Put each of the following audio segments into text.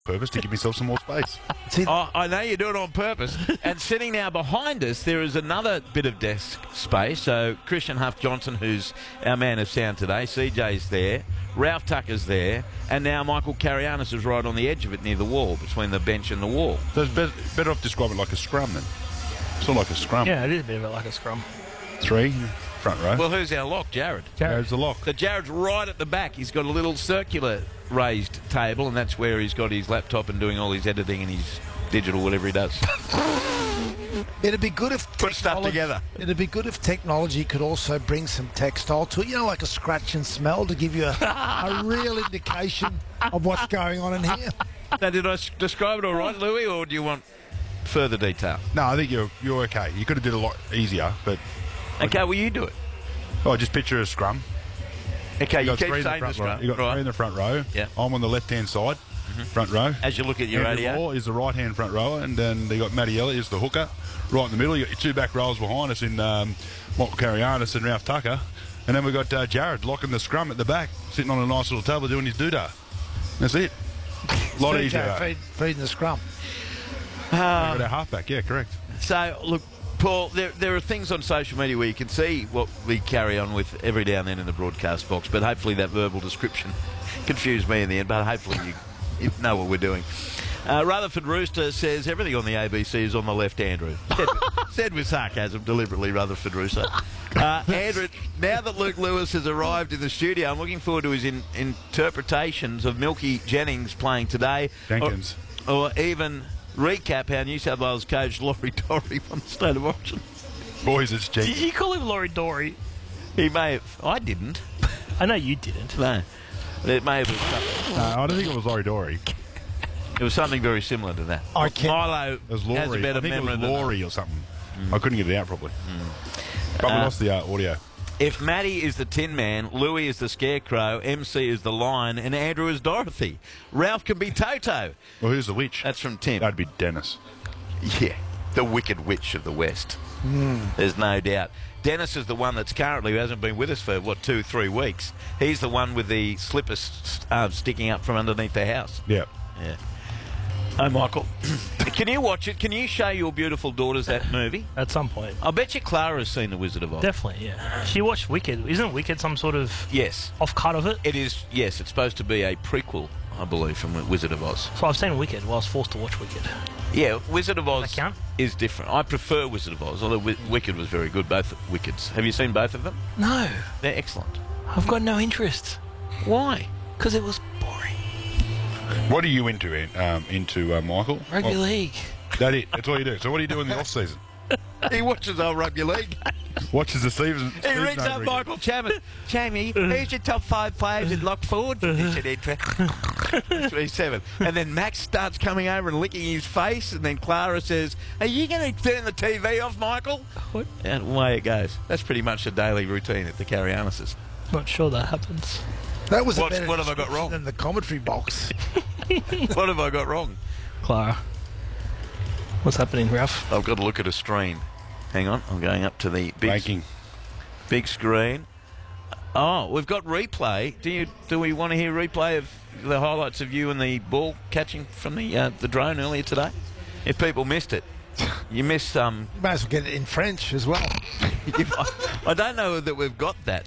purpose to give myself some more space. Oh, I know you do it on purpose. And sitting now behind us, there is another bit of desk space. So Christian Huff-Johnson, who's our man of sound today, CJ's there, Ralph Tucker's there, and now Michael Carianis is right on the edge of it near the wall, between the bench and the wall. So it's better off describing it like a scrum then. Sort of like a scrum. Yeah, it is a bit of it like a scrum. 3, front row. Well, who's our lock? Jared. Jared's the lock. So Jared's right at the back. He's got a little circular raised table, and that's where he's got his laptop and doing all his editing and his digital, whatever he does. It'd be good if Put stuff together. It'd be good if technology could also bring some textile to it. You know, like a scratch and smell to give you a real indication of what's going on in here. Now, did I describe it all right, Louis, or do you want further detail? No, I think you're okay. You could have did it a lot easier, but... Okay, well, you do it. Oh, just picture a scrum. Okay, you keep three in saying the scrum. You got Right. 3 in the front row. Yeah. I'm on the left-hand side, front row. As you look at your Andrew radio. Moore is the right-hand front rower, and then you got Matty Elliott is the hooker. Right in the middle, you got your 2 back rows behind us in Michael Carianis and Ralph Tucker. And then we've got Jared locking the scrum at the back, sitting on a nice little table doing his doodah. That's it. A lot easier. Feeding the scrum. We've got our halfback, yeah, correct. So, look, Paul, there are things on social media where you can see what we carry on with every now and then in the broadcast box, but hopefully that verbal description confused me in the end, but hopefully you know what we're doing. Rutherford Rooster says everything on the ABC is on the left, Andrew. Said with sarcasm, deliberately, Rutherford Rooster. Andrew, now that Luke Lewis has arrived in the studio, I'm looking forward to his interpretations of Milky Jennings playing today. Jenkins. Or even recap how New South Wales coach Laurie Dory won the State of Origin. Boys, it's Jenkins. Did you call him Laurie Dory? He may have. I didn't. I know you didn't. No. It may have been something. No, I don't think it was Laurie Dory. It was something very similar to that. Milo It was Laurie. has a better I think memory it was than Laurie or something. I couldn't get it out properly. But we lost the audio. If Matty is the Tin Man, Louis is the Scarecrow, MC is the Lion, and Andrew is Dorothy. Ralph can be Toto. Well, who's the witch? That's from Tim. That'd be Dennis. Yeah, the Wicked Witch of the West. There's no doubt. Dennis is the one that's currently, who hasn't been with us for, 2-3 weeks. He's the one with the slippers sticking up from underneath the house. Yeah. Yeah. Oh, Michael. Can you watch it? Can you show your beautiful daughters that movie? At some point. I bet you Clara's seen The Wizard of Oz. Definitely, yeah. She watched Wicked. Isn't Wicked some sort of Yes. off-cut of it? It is, yes. It's supposed to be a prequel, I believe, from The Wizard of Oz. So I've seen Wicked. Well, I was forced to watch Wicked. Yeah, Wizard of Oz Does that count? is different. I prefer Wizard of Oz, although Wicked was very good, both Wickeds. Have you seen both of them? No. They're excellent. I've got no interest. Why? Because it was boring. What are you into, Michael? Rugby league. That's all you do. So what do you do in the off-season? He watches our rugby league. Watches the season. He rings up Michael Chapman. Jamie, who's your top 5 players in lock forward position interest? 3-7. And then Max starts coming over and licking his face, and then Clara says, "Are you going to turn the TV off, Michael?" What? And away it goes. That's pretty much the daily routine at the Carianises. Not sure that happens. That was What a better have I got description wrong? than the commentary box. What have I got wrong? Clara. What's happening, Ralph? I've got to look at a screen. Hang on, I'm going up to the big screen. Oh, we've got replay. Do we want to hear replay of the highlights of you and the ball catching from the drone earlier today? If people missed it, you missed some. You may as well get it in French as well. I don't know that we've got that.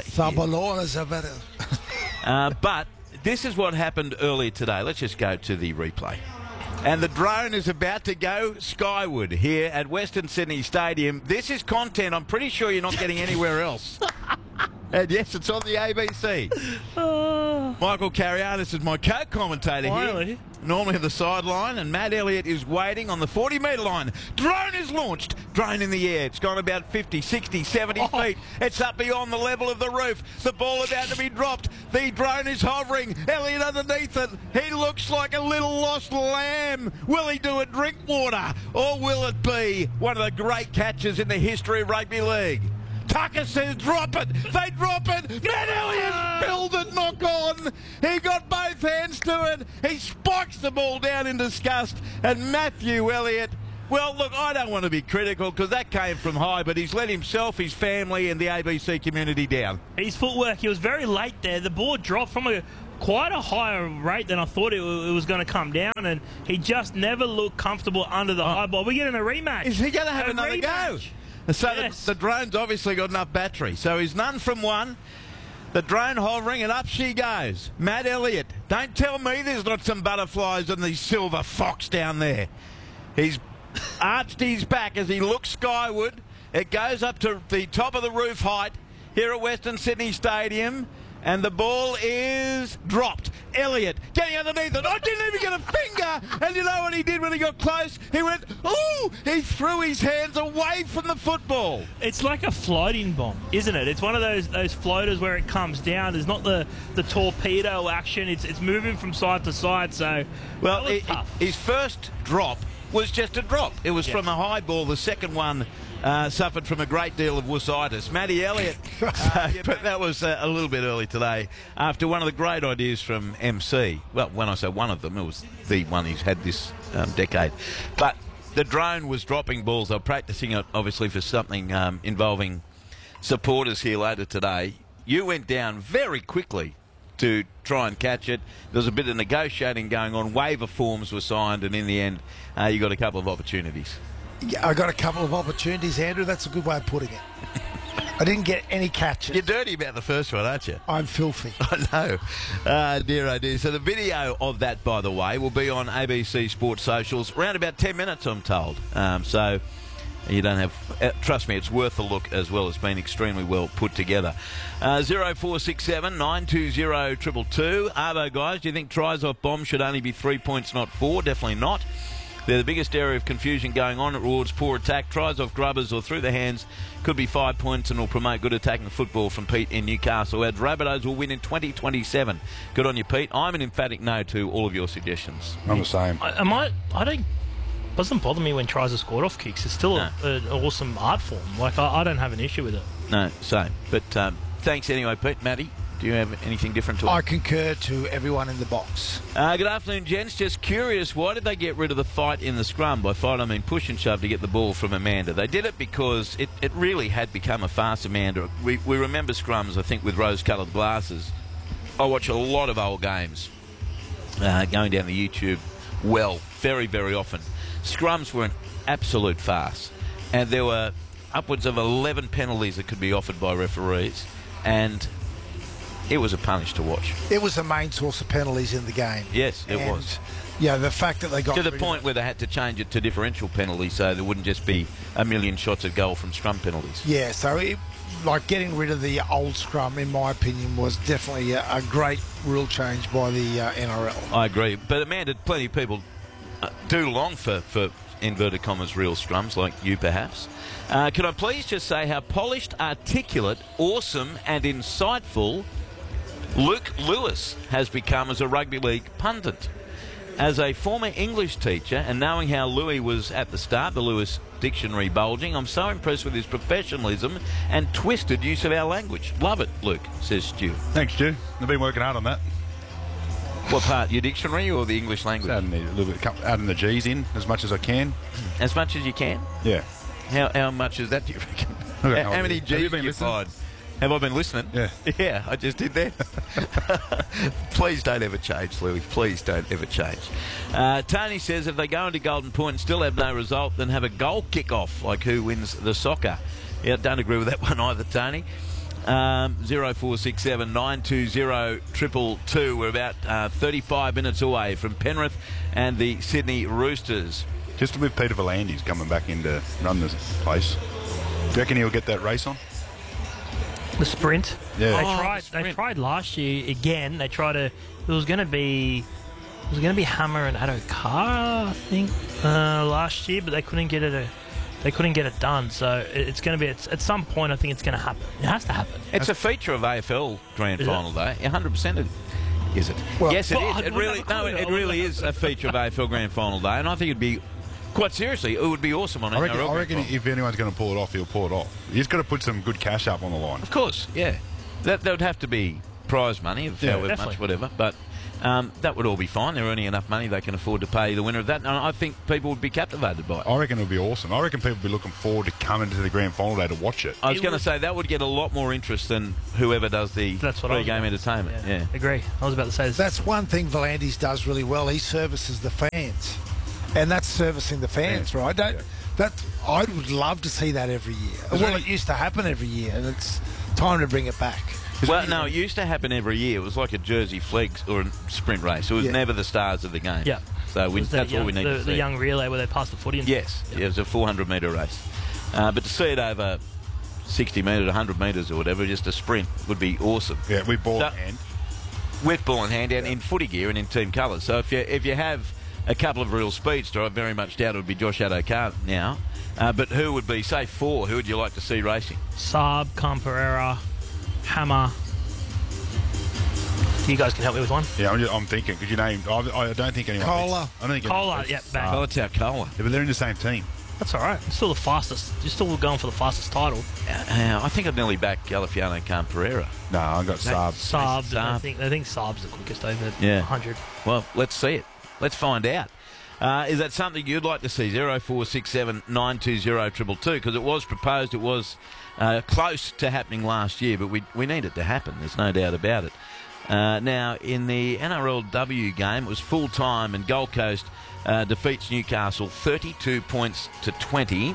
But this is what happened earlier today. Let's just go to the replay. And the drone is about to go skyward here at Western Sydney Stadium. This is content I'm pretty sure you're not getting anywhere else. And yes, it's on the ABC. Michael Carianis is my co-commentator here. Normally at the sideline, and Matt Elliott is waiting on the 40-metre line. Drone is launched. Drone in the air. It's gone about 50, 60, 70 feet. It's up beyond the level of the roof. The ball about to be dropped. The drone is hovering. Elliott underneath it. He looks like a little lost lamb. Will he do a drink water? Or will it be one of the great catches in the history of rugby league? Tucker says drop it. They drop it. Matt Elliott spilled it, knock on. He got both hands to it. He spikes the ball down in disgust. And Matthew Elliott, well, look, I don't want to be critical because that came from high, but he's let himself, his family and the ABC community down. His footwork, he was very late there. The ball dropped from a quite a higher rate than I thought it was going to come down, and he just never looked comfortable under the high ball. We're getting a rematch. Is he going to have another rematch. go? So Yes. the drone's obviously got enough battery. So he's none from one. The drone hovering, and up she goes. Matt Elliott. Don't tell me there's not some butterflies on the silver fox down there. He's arched his back as he looks skyward. It goes up to the top of the roof height here at Western Sydney Stadium. And the ball is dropped. Elliott getting underneath it. I didn't even get a finger. And you know what he did when he got close? He went, ooh! He threw his hands away from the football. It's like a floating bomb, isn't it? It's one of those floaters where it comes down. There's not the torpedo action. It's moving from side to side. So, Well, that was tough. his first drop was just a drop. It was from a high ball. The second one suffered from a great deal of wussitis. Matty Elliott. But that was a little bit early today after one of the great ideas from MC. Well, when I say one of them, it was the one he's had this decade. But the drone was dropping balls. They were practicing it, obviously, for something involving supporters here later today. You went down very quickly to try and catch it. There was a bit of negotiating going on. Waiver forms were signed, and in the end, you got a couple of opportunities. Yeah, I got a couple of opportunities, Andrew. That's a good way of putting it. I didn't get any catches. You're dirty about the first one, aren't you? I'm filthy. I know. Dear, oh dear. So the video of that, by the way, will be on ABC Sports Socials around about 10 minutes, I'm told. So you don't have... trust me, it's worth a look as well. It's been extremely well put together. 0467 920 222. Arvo, guys, do you think tries off bombs should only be 3 points, not 4? Definitely not. They're the biggest area of confusion going on. It rewards poor attack. Tries off grubbers or through the hands could be 5 points and will promote good attacking football from Pete in Newcastle. Our Rabbitohs will win in 2027. Good on you, Pete. I'm an emphatic no to all of your suggestions. I'm the same. I don't. Doesn't bother me when tries are scored off kicks. It's still an awesome art form. Like I don't have an issue with it. No, same. But thanks anyway, Pete. Matty, do you have anything different to add? I concur to everyone in the box. Good afternoon, gents. Just curious, why did they get rid of the fight in the scrum? By fight, I mean push and shove to get the ball from Amanda. They did it because it really had become a farce, Amanda. We remember scrums, I think, with rose-coloured glasses. I watch a lot of old games going down the YouTube very, very often. Scrums were an absolute farce. And there were upwards of 11 penalties that could be offered by referees. And it was a punish to watch. It was the main source of penalties in the game. Yes, it was. Yeah, the fact that they got To the rid point of where they had to change it to differential penalties so there wouldn't just be a million shots at goal from scrum penalties. Yeah, so getting rid of the old scrum, in my opinion, was definitely a great rule change by the NRL. I agree. But Amanda, plenty of people do long for inverted commas real scrums, like you perhaps. Could I please just say how polished, articulate, awesome and insightful Luke Lewis has become as a rugby league pundit. As a former English teacher and knowing how Louis was at the start, the Lewis Dictionary bulging, I'm so impressed with his professionalism and twisted use of our language. Love it, Luke, says Stu. Thanks, Stu. I've been working hard on that. What part, your dictionary or the English language? Adding a little bit, adding the G's in as much as I can. As much as you can? Yeah. How much is that, do you reckon? Okay, How many G's have you do been you listening? find? Have I been listening? Yeah. Yeah, I just did that. Please don't ever change, Louis. Please don't ever change. Tony says if they go into Golden Point and still have no result, then have a goal kick-off, like who wins the soccer. Yeah, don't agree with that one either, Tony. 0467 920 222. We're about 35 minutes away from Penrith and the Sydney Roosters. Just with Peter Volandi's coming back in to run this place. Do you reckon he'll get that race on? The sprint. Yeah. They tried last year again. They tried to. It was going to be Hammer and Addo Carr, I think, last year, but they couldn't get it. They couldn't get it done. So it's going to be at some point. I think it's going to happen. It has to happen. It's a feature of AFL Grand Is Final Day. 100% is it? Well, yes, it well, is. It really is a feature of AFL Grand Final Day, and I think it'd be. Quite seriously, it would be awesome on I reckon Grand Final. if anyone's going to pull it off, he'll pull it off. He's got to put some good cash up on the line. Of course, yeah. That would have to be prize money of Yeah, however definitely. much, whatever. But That would all be fine. They're earning enough money they can afford to pay the winner of that, and I think people would be captivated by it. I reckon it would be awesome. I reckon people would be looking forward to coming to the grand final day to watch it. I was going to say that would get a lot more interest than whoever does the That's what I was pre-game about to say. entertainment. Yeah. Agree. I was about to say this. That's one thing Volandis does really well. He services the fans, and that's servicing the fans, right? I would love to see that every year. Well, it used to happen every year, and it's time to bring it back. Well, no, it used to happen every year. It was like a Jersey Flegs or a sprint race. It was never the stars of the game. Yeah. So that's all we need to see. The young relay where they pass the footy. Yes, it was a 400-metre race. But to see it over 60 metres, 100 metres or whatever, just a sprint, would be awesome. Yeah, with ball in hand. With ball in hand and in footy gear and in team colours. So if you have a couple of real speedster, I very much doubt it would be Josh Adokar now. But who would be, say, 4? Who would you like to see racing? Saab, Camperera, Hammer. You guys can help me with one. Yeah, I'm thinking. Could you name? I don't think anyone. Kohler. I don't think Kohler, yeah, back. Oh, it's our Kohler. Yeah, but they're in the same team. That's all right. It's still the fastest. You're still going for the fastest title. I think I'd nearly back Galifiano Camperera. No, I got Saab. Saab. I Saab. think Saab's the quickest over 100. Well, let's see it. Let's find out. Is that something you'd like to see? 0467 920 222, because it was proposed, it was close to happening last year, but we need it to happen. There's no doubt about it. Now, in the NRLW game, it was full time, and Gold Coast defeats Newcastle 32 points to 20.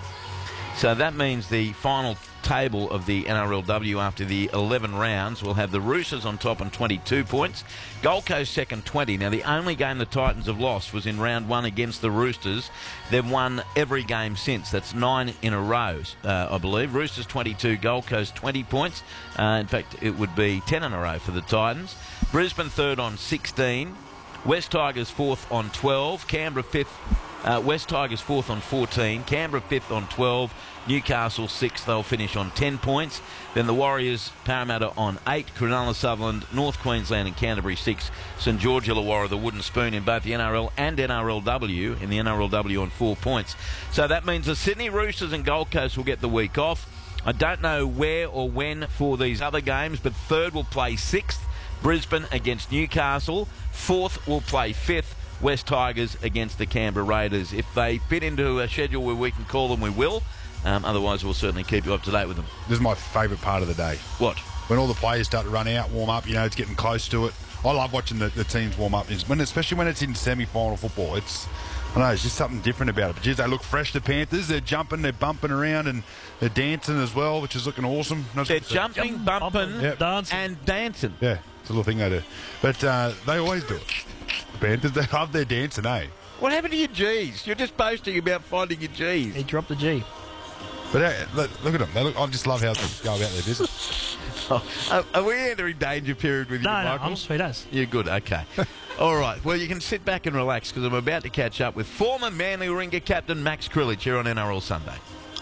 So that means the final table of the NRLW after the 11 rounds will have the Roosters on top on 22 points, Gold Coast second 20. Now, the only game the Titans have lost was in round 1 against the Roosters. They've won every game since. That's 9 in a row, I believe. Roosters 22, Gold Coast 20 points. In fact, it would be 10 in a row for the Titans. Brisbane third on 16. West Tigers fourth on 12. Canberra fifth. West Tigers fourth on 14. Canberra fifth on 12. Newcastle sixth. They'll finish on 10 points. Then the Warriors, Parramatta on 8. Cronulla, Sutherland, North Queensland and Canterbury 6. St George Illawarra, the Wooden Spoon in both the NRL and NRLW. In the NRLW on 4 points. So that means the Sydney Roosters and Gold Coast will get the week off. I don't know where or when for these other games, but third will play 6th. Brisbane against Newcastle. 4th will play 5th. West Tigers against the Canberra Raiders. If they fit into a schedule where we can call them, we will. Otherwise, we'll certainly keep you up to date with them. This is my favourite part of the day. What? When all the players start to run out, warm up, it's getting close to it. I love watching the teams warm up, especially when it's in semi-final football. It's just something different about it. But geez, they look fresh, the Panthers. They're jumping, they're bumping around, and they're dancing as well, which is looking awesome. They're jumping, bumping, dancing. and dancing. Yeah, it's a little thing they do. But they always do it. The Panthers, they love their dancing, eh? What happened to your G's? You're just boasting about finding your G's. He dropped the G. But look at them. I just love how they go about their business. Are we entering danger period with you, Michael? No, I'm sweet as. You're good, okay. All right, well, you can sit back and relax because I'm about to catch up with former Manly Warringah captain Max Krilich here on NRL Sunday.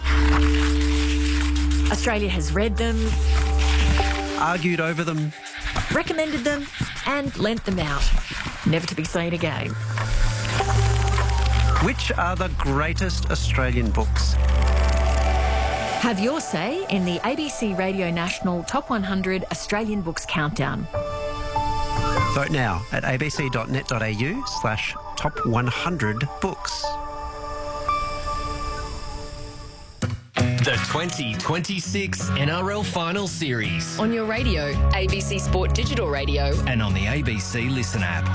Australia has read them, argued over them, recommended them, and lent them out. Never to be seen again. Which are the greatest Australian books? Have your say in the ABC Radio National Top 100 Australian Books Countdown. Vote now at abc.net.au/top100books. The 2026 NRL Final Series. On your radio, ABC Sport Digital Radio. And on the ABC Listen app.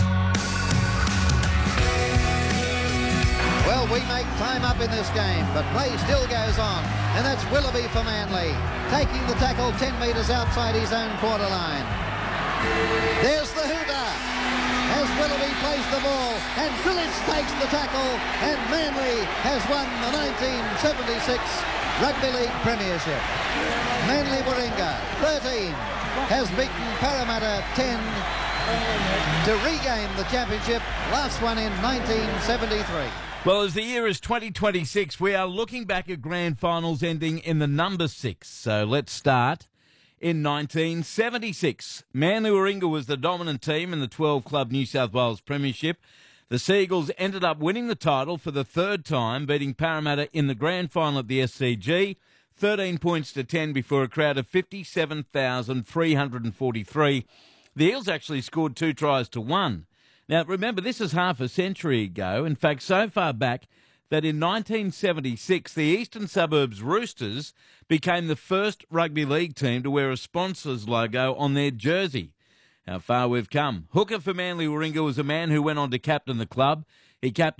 Well, we make time up in this game, but play still goes on. And that's Willoughby for Manly, taking the tackle 10 metres outside his own quarter line. There's the hooter as Willoughby plays the ball, and Krilich takes the tackle, and Manly has won the 1976 Rugby League Premiership. Manly Warringah 13 has beaten Parramatta 10 to regain the championship, last one in 1973. Well, as the year is 2026, we are looking back at grand finals ending in the number 6. So let's start in 1976. Manly Warringah was the dominant team in the 12-club New South Wales Premiership. The Seagulls ended up winning the title for the third time, beating Parramatta in the grand final at the SCG, 13 points to 10 before a crowd of 57,343. The Eels actually scored 2 tries to 1. Now, remember, this is half a century ago. In fact, so far back that in 1976, the Eastern Suburbs Roosters became the first rugby league team to wear a sponsor's logo on their jersey. How far we've come. Hooker for Manly Warringah was a man who went on to captain the club. He captained